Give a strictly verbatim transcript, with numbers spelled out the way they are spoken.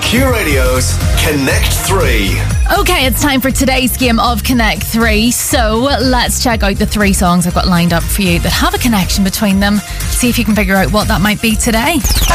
Q Radio's Connect three. Okay, it's time for today's game of Connect three. So let's check out the three songs I've got lined up for you that have a connection between them. See if you can figure out what that might be today.